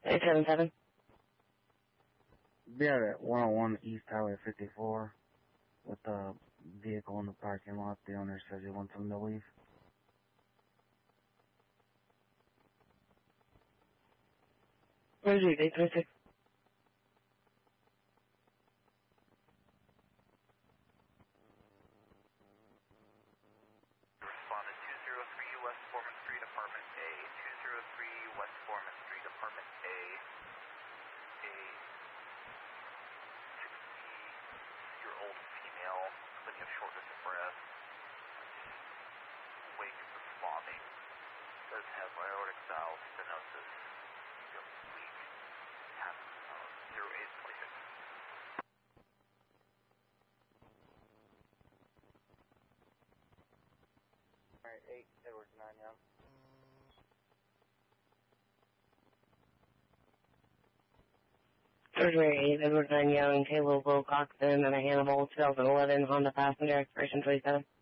877. Be at 101 East Highway 54 with a vehicle in the parking lot. The owner says he wants him to leave. Where's your 826? Responded 203 West Foreman Street, Apartment A. 203 West Foreman Street, Apartment A. A 60-year-old female, complaining of shortness of breath, wake of vomiting, does have aortic valve stenosis, feels weak, has 0826. Alright, 8 Edwards 9 Young. Surgery 8 Edward 9 Young, Caleb Wilcoxon, and a Hannibal 2011 Honda Passenger, expiration 27.